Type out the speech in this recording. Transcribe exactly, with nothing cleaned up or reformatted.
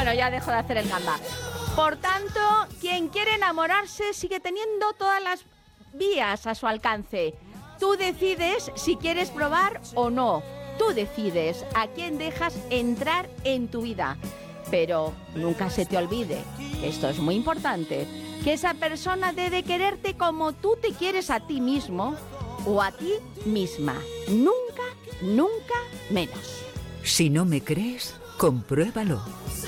Bueno, ya dejo de hacer el gamba. Por tanto, quien quiere enamorarse sigue teniendo todas las vías a su alcance. Tú decides si quieres probar o no. Tú decides a quién dejas entrar en tu vida. Pero nunca se te olvide, que esto es muy importante, que esa persona debe quererte como tú te quieres a ti mismo o a ti misma. Nunca, nunca menos. Si no me crees, compruébalo.